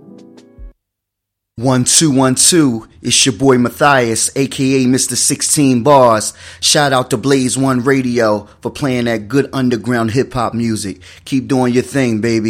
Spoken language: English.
1212, it's your boy Matthias, aka Mr. 16 Bars. Shout out to Blaze One Radio for playing that good underground hip hop music. Keep doing your thing, baby.